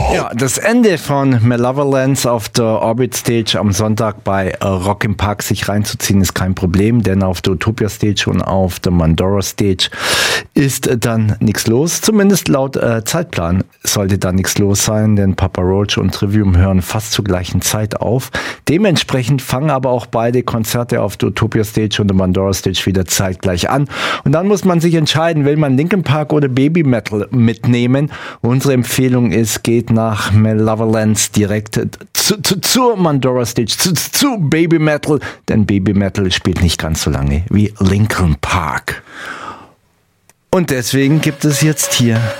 Ja, das Ende von Malevolence auf der Orbit Stage am Sonntag bei Rock im Park sich reinzuziehen ist kein Problem, denn auf der Utopia Stage und auf der Mandora Stage ist dann nichts los. Zumindest laut Zeitplan sollte da nichts los sein, denn Papa Roach und Trivium hören fast zur gleichen Zeit auf. Dementsprechend fangen aber auch beide Konzerte auf der Utopia Stage und der Mandora Stage wieder zeitgleich an. Und dann muss man sich entscheiden, will man Linkin Park oder Baby Metal mitnehmen. Unsere Empfehlung ist, geht nach Malevolence direkt zur Mandora Stage, zu Baby Metal, denn Baby Metal spielt nicht ganz so lange wie Linkin Park. Und deswegen gibt es jetzt hier